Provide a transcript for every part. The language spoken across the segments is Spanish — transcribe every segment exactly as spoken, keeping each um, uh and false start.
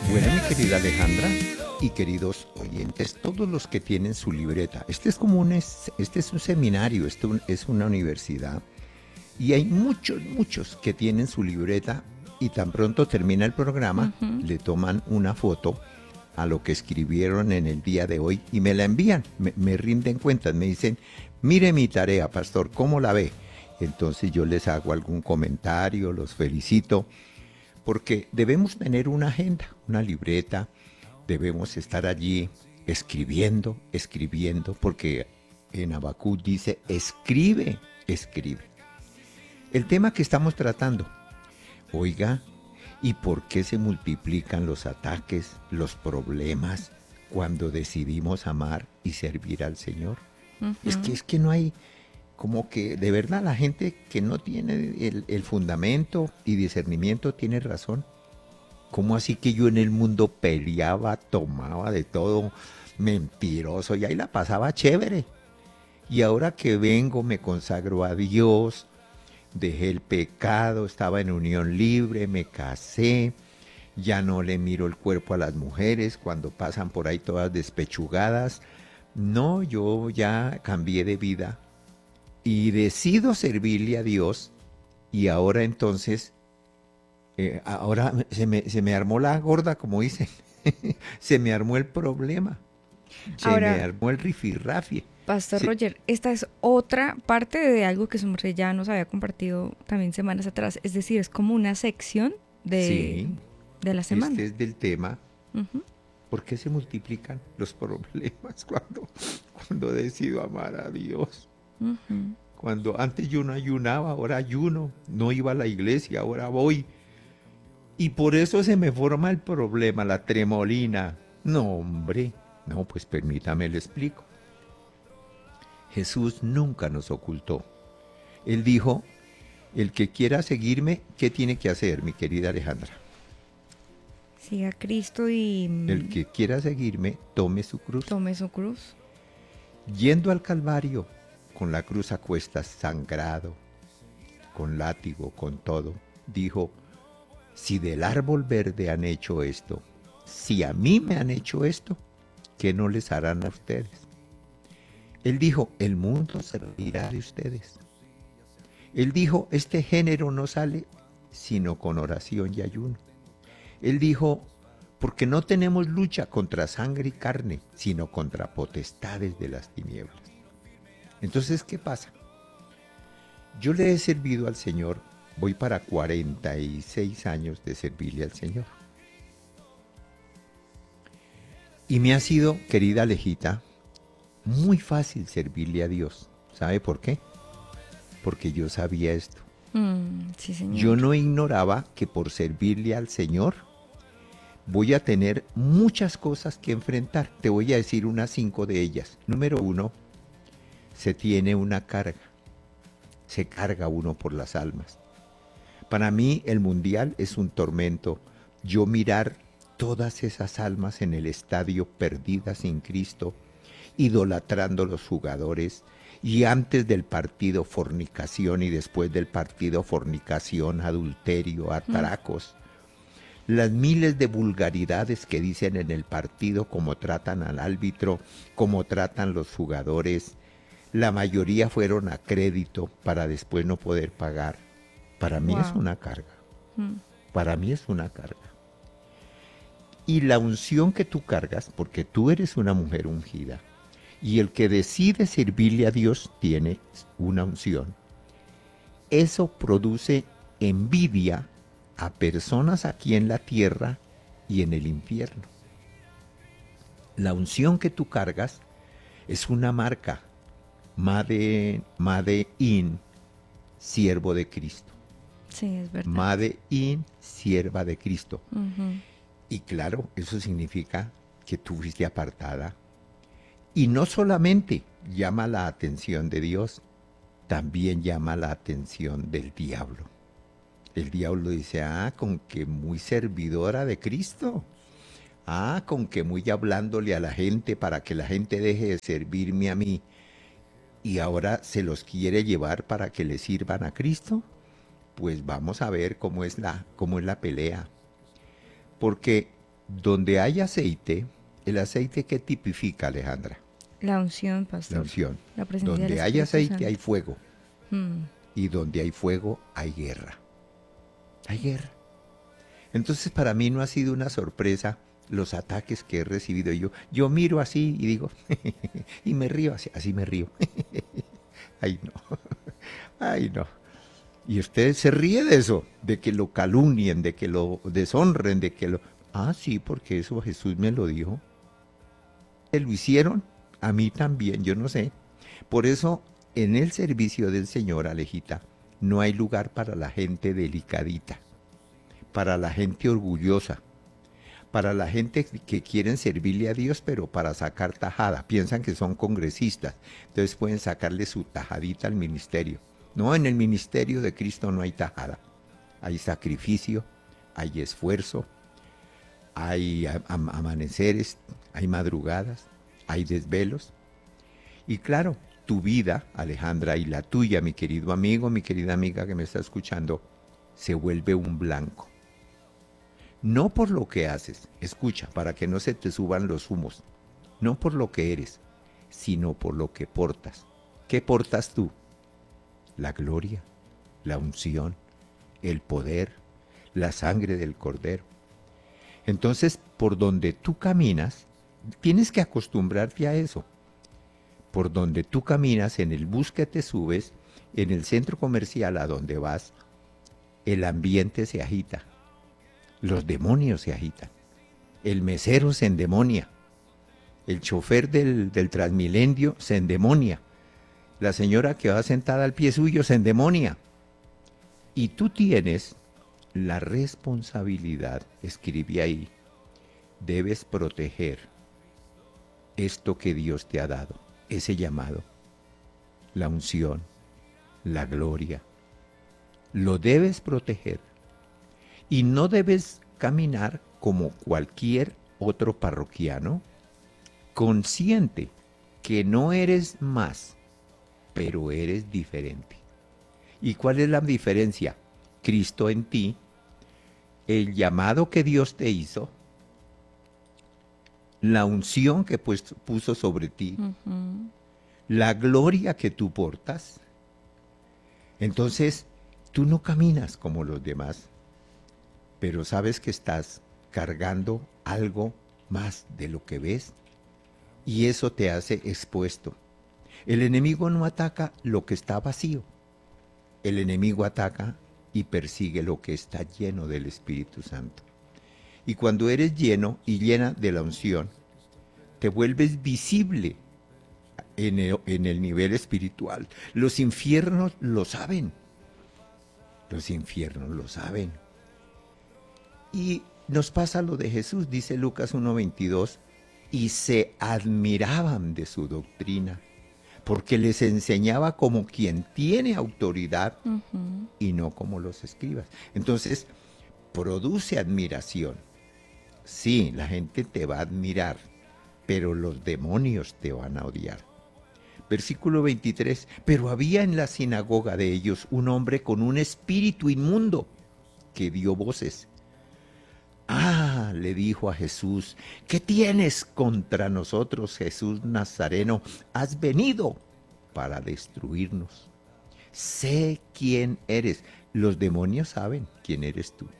Bueno, mi querida Alejandra y queridos oyentes, todos los que tienen su libreta, este es como un, es- este es un seminario, este un- es una universidad y hay muchos, muchos que tienen su libreta y tan pronto termina el programa, Ujú. le toman una foto a lo que escribieron en el día de hoy y me la envían, me, me rinden cuentas, me dicen, mire mi tarea, pastor, ¿cómo la ve? Entonces yo les hago algún comentario, los felicito porque debemos tener una agenda, una libreta, debemos estar allí escribiendo, escribiendo, porque en Habacuc dice, escribe, escribe. El tema que estamos tratando, oiga, ¿y por qué se multiplican los ataques, los problemas cuando decidimos amar y servir al Señor? Es que Ujú. es que no hay, como que de verdad la gente que no tiene el, el fundamento y discernimiento tiene razón. ¿Cómo así que yo en el mundo peleaba, tomaba de todo, mentiroso y ahí la pasaba chévere? Y ahora que vengo me consagro a Dios, dejé el pecado, estaba en unión libre, me casé, ya no le miro el cuerpo a las mujeres cuando pasan por ahí todas despechugadas. No, yo ya cambié de vida y decido servirle a Dios y ahora entonces, eh, ahora se me, se me armó la gorda, como dicen. Se me armó el problema, se me Ahora, armó el rifirrafie. Pastor Se- Roger, esta es otra parte de algo que su merced ya nos había compartido también semanas atrás. Es decir, es como una sección de, sí, de la este semana. es del tema. Ujú. ¿Por qué se multiplican los problemas cuando, cuando decido amar a Dios? Ujú. Cuando antes yo no ayunaba, ahora ayuno, no iba a la iglesia, ahora voy. Y por eso se me forma el problema, la tremolina. No, hombre, no, pues permítame le explico. Jesús nunca nos ocultó. Él dijo, el que quiera seguirme, ¿qué tiene que hacer, mi querida Alejandra? Siga a Cristo y El mm, que quiera seguirme, tome su cruz. tome su cruz. Yendo al Calvario, con la cruz a cuestas, sangrado, con látigo, con todo, dijo, si del árbol verde han hecho esto, si a mí me han hecho esto, ¿qué no les harán a ustedes? Él dijo, el mundo se reirá de ustedes. Él dijo, este género no sale sino con oración y ayuno. Él dijo, porque no tenemos lucha contra sangre y carne, sino contra potestades de las tinieblas. Entonces, ¿qué pasa? Yo le he servido al Señor, voy para cuarenta y seis años de servirle al Señor. Y me ha sido, querida Alejita, muy fácil servirle a Dios. ¿Sabe por qué? Porque yo sabía esto. Mm, sí, Yo señor. no ignoraba que por servirle al Señor voy a tener muchas cosas que enfrentar. Te voy a decir unas cinco de ellas. Número uno, se tiene una carga. Se carga uno por las almas. Para mí el mundial es un tormento. Yo mirar todas esas almas en el estadio perdidas sin Cristo, idolatrando los jugadores, y antes del partido fornicación y después del partido fornicación, adulterio, Mm. atracos, las miles de vulgaridades que dicen en el partido, cómo tratan al árbitro, cómo tratan los jugadores. La mayoría fueron a crédito para después no poder pagar. Para mí es Wow. una carga. Mm. Para mí es una carga. Y la unción que tú cargas, porque tú eres una mujer ungida, y el que decide servirle a Dios tiene una unción, eso produce envidia a personas aquí en la tierra y en el infierno. La unción que tú cargas es una marca, Made, Made in, siervo de Cristo. Sí, es verdad. Made in, sierva de Cristo. Ujú. Y claro, eso significa que tú fuiste apartada. Y no solamente llama la atención de Dios, también llama la atención del diablo. El diablo dice, ah, con que muy servidora de Cristo. Ah, con que muy hablándole a la gente para que la gente deje de servirme a mí. Y ahora se los quiere llevar para que le sirvan a Cristo. Pues vamos a ver cómo es la, cómo es la pelea. Porque Donde hay aceite, ¿el aceite qué tipifica, Alejandra? La unción, La pastor. unción. La presencia del Donde hay Espíritu aceite hay Santo. fuego. Mm. Y donde hay fuego hay guerra. Hay guerra. Entonces para mí no ha sido una sorpresa los ataques que he recibido yo. Yo miro así y digo, y me río, así, así me río. Ay no, ay no. Y usted se ríe de eso, de que lo calumnien, de que lo deshonren, de que lo... Ah, sí, porque eso Jesús me lo dijo. ¿Se lo hicieron? A mí también, yo no sé. Por eso, en el servicio del Señor, Alejita, no hay lugar para la gente delicadita, para la gente orgullosa, para la gente que quieren servirle a Dios, pero para sacar tajada. Piensan que son congresistas, entonces pueden sacarle su tajadita al ministerio. No, en el ministerio de Cristo no hay tajada. Hay sacrificio, hay esfuerzo, hay am amaneceres, hay madrugadas, hay desvelos. Y claro, tu vida, Alejandra, y la tuya, mi querido amigo, mi querida amiga que me está escuchando, se vuelve un blanco. No por lo que haces, escucha, para que no se te suban los humos, no por lo que eres, sino por lo que portas. ¿Qué portas tú? La gloria, la unción, el poder, la sangre del Cordero. Entonces, por donde tú caminas, tienes que acostumbrarte a eso. Por donde tú caminas, en el bus que te subes, en el centro comercial a donde vas, el ambiente se agita. Los demonios se agitan. El mesero se endemonia. El chofer del, del Transmilenio se endemonia. La señora que va sentada al pie suyo se endemonia. Y tú tienes la responsabilidad, escribí ahí, debes proteger esto que Dios te ha dado, ese llamado, la unción, la gloria. Lo debes proteger. Y no debes caminar como cualquier otro parroquiano, consciente que no eres más, pero eres diferente. ¿Y cuál es la diferencia? Cristo en ti, el llamado que Dios te hizo, la unción que pues, puso sobre ti, uh-huh. La gloria que tú portas. Entonces, tú no caminas como los demás, pero sabes que estás cargando algo más de lo que ves y eso te hace expuesto. El enemigo no ataca lo que está vacío. El enemigo ataca y persigue lo que está lleno del Espíritu Santo. Y cuando eres lleno y llena de la unción, te vuelves visible en el, en el nivel espiritual. Los infiernos lo saben. Los infiernos lo saben. Y nos pasa lo de Jesús, dice Lucas uno veintidós, y se admiraban de su doctrina, porque les enseñaba como quien tiene autoridad uh-huh. y no como los escribas. Entonces, produce admiración. Sí, la gente te va a admirar, pero los demonios te van a odiar. Versículo veintitrés, pero había en la sinagoga de ellos un hombre con un espíritu inmundo que dio voces. Ah, le dijo a Jesús, ¿qué tienes contra nosotros, Jesús Nazareno? Has venido para destruirnos. Sé quién eres. Los demonios saben quién eres tú.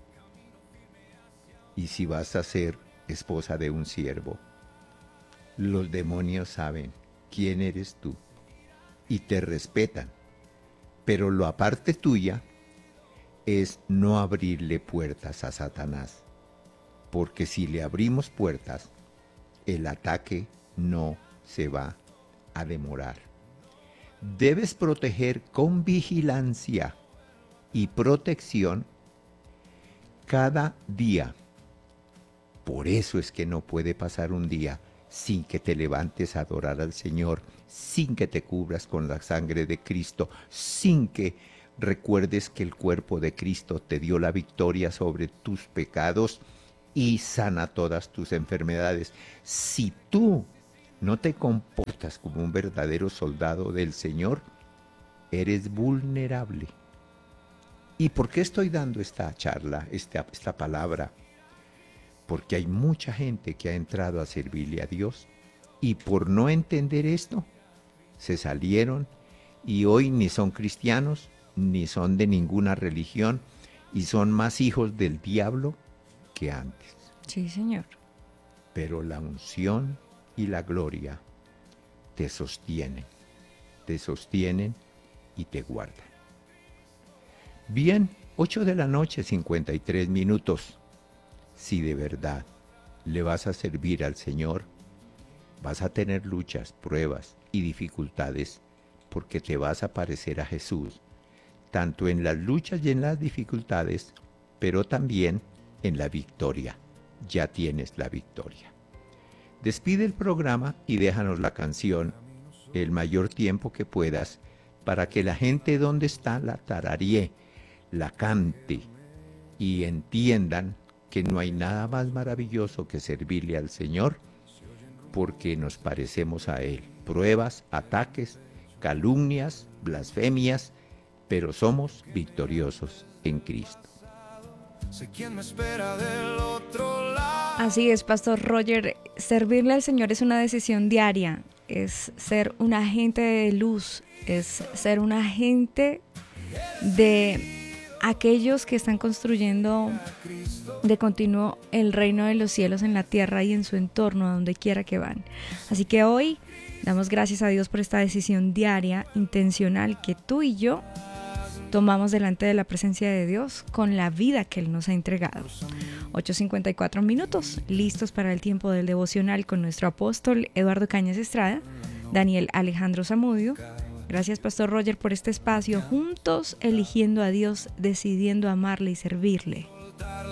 Y si vas a ser esposa de un siervo, los demonios saben quién eres tú y te respetan. Pero lo aparte tuya es no abrirle puertas a Satanás. Porque si le abrimos puertas, el ataque no se va a demorar. Debes proteger con vigilancia y protección cada día. Por eso es que no puede pasar un día sin que te levantes a adorar al Señor, sin que te cubras con la sangre de Cristo, sin que recuerdes que el cuerpo de Cristo te dio la victoria sobre tus pecados y sana todas tus enfermedades. Si tú no te comportas como un verdadero soldado del Señor, eres vulnerable. ¿Y por qué estoy dando esta charla, esta, esta palabra? porque hay mucha gente que ha entrado a servirle a Dios y por no entender esto, se salieron y hoy ni son cristianos, ni son de ninguna religión y son más hijos del diablo que antes. Sí, Señor. Pero la unción y la gloria te sostienen, te sostienen y te guardan. Bien, ocho de la noche, cincuenta y tres minutos. Si de verdad le vas a servir al Señor, vas a tener luchas, pruebas y dificultades porque te vas a parecer a Jesús, tanto en las luchas y en las dificultades, pero también en la victoria. Ya tienes la victoria. Despide el programa y déjanos la canción el mayor tiempo que puedas para que la gente donde está la tararíe, la cante y entiendan que no hay nada más maravilloso que servirle al Señor porque nos parecemos a Él. Pruebas, ataques, calumnias, blasfemias, pero somos victoriosos en Cristo. Sé quién me espera del otro lado. Así es, Pastor Roger. Servirle al Señor es una decisión diaria. Es ser un agente de luz. Es ser un agente de aquellos que están construyendo de continuo el reino de los cielos en la tierra y en su entorno, a donde quiera que van. Así que hoy damos gracias a Dios por esta decisión diaria, intencional, que tú y yo tomamos delante de la presencia de Dios con la vida que Él nos ha entregado. ocho cincuenta y cuatro minutos, listos para el tiempo del devocional con nuestro apóstol Eduardo Cañas Estrada, Daniel Alejandro Zamudio. Gracias, Pastor Roger, por este espacio, juntos eligiendo a Dios, decidiendo amarle y servirle.